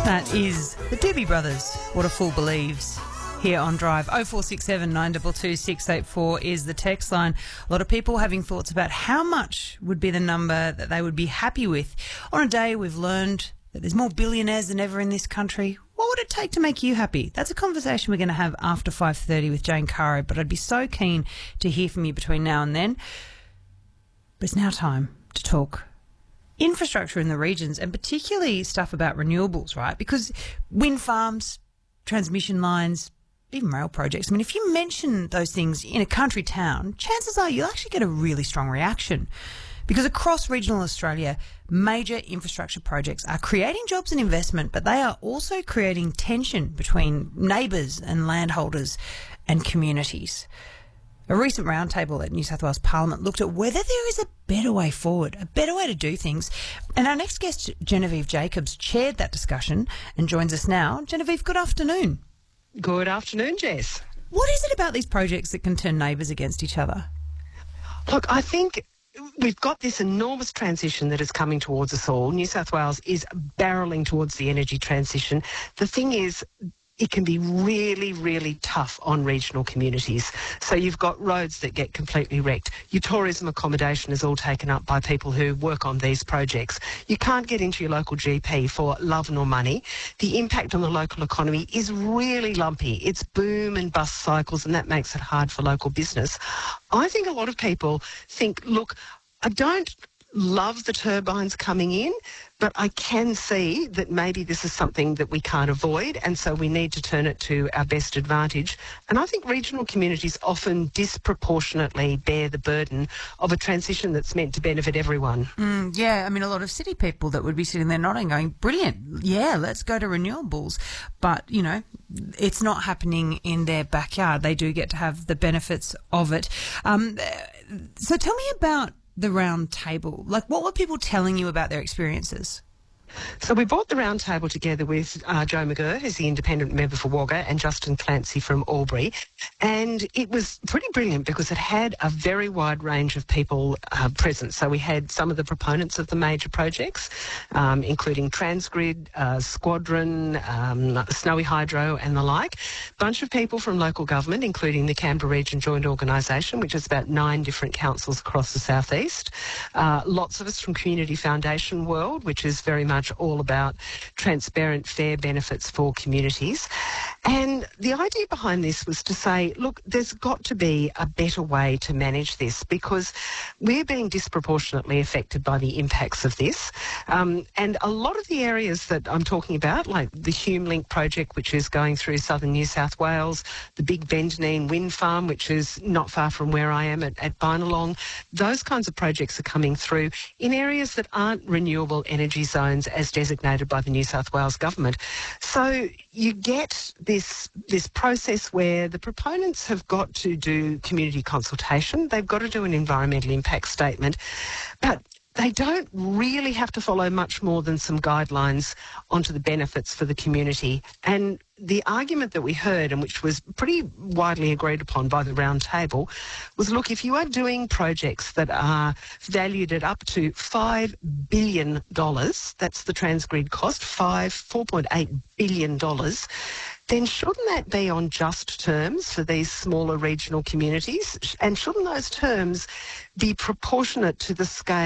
That is the Doobie Brothers, What a Fool Believes, here on Drive. 0467 922 684 is the text line. A lot of people having thoughts about how much would be the number that they would be happy with. On a day we've learned that there's more billionaires than ever in this country. What would it take to make you happy? That's a conversation we're going to have after 5:30 with Jane Caro, but I'd be so keen to hear from you between now and then. But it's now time to talk infrastructure in the regions, and particularly stuff about renewables, right? Because wind farms, transmission lines, even rail projects, I mean, if you mention those things in a country town, chances are you'll actually get a really strong reaction. Because across regional Australia, major infrastructure projects are creating jobs and investment, but they are also creating tension between neighbours and landholders and communities. A recent roundtable at New South Wales Parliament looked at whether there is a better way forward, a better way to do things. And our next guest, Genevieve Jacobs, chaired that discussion and joins us now. Genevieve, good afternoon. Good afternoon, Jess. What is it about these projects that can turn neighbours against each other? Look, I think we've got this enormous transition that is coming towards us all. New South Wales is barrelling towards the energy transition. The thing is, it can be really, really tough on regional communities. So you've got roads that get completely wrecked. Your tourism accommodation is all taken up by people who work on these projects. You can't get into your local GP for love nor money. The impact on the local economy is really lumpy. It's boom and bust cycles, and that makes it hard for local business. I think a lot of people think, look, I don't love the turbines coming in, but I can see that maybe this is something that we can't avoid, and so we need to turn it to our best advantage. And I think regional communities often disproportionately bear the burden of a transition that's meant to benefit everyone. Yeah, I mean, a lot of city people that would be sitting there nodding, going, brilliant, yeah, let's go to renewables. But, you know, it's not happening in their backyard. They do get to have the benefits of it. So tell me about the round table. Like, what were people telling you about their experiences? So we brought the round table together with Joe McGurr, who's the independent member for Wagga, and Justin Clancy from Albury. And it was pretty brilliant because it had a very wide range of people present. So we had some of the proponents of the major projects, including Transgrid, Squadron, Snowy Hydro and the like. Bunch of people from local government, including the Canberra Region Joint Organisation, which is about 9 different councils across the southeast. Lots of us from Community Foundation World, which is very much all about transparent, fair benefits for communities. And the idea behind this was to say, look, there's got to be a better way to manage this because we're being disproportionately affected by the impacts of this. And a lot of the areas that I'm talking about, like the Hume Link project, which is going through southern New South Wales, the Big Bendeneen wind farm, which is not far from where I am at Binalong, those kinds of projects are coming through in areas that aren't renewable energy zones as designated by the New South Wales government. So you get this process where the proponents have got to do community consultation, they've got to do an environmental impact statement, but they don't really have to follow much more than some guidelines onto the benefits for the community. And the argument that we heard, and which was pretty widely agreed upon by the round table, was, look, if you are doing projects that are valued at up to $5 billion, that's the Transgrid cost, $4.8 billion, then shouldn't that be on just terms for these smaller regional communities? And shouldn't those terms be proportionate to the scale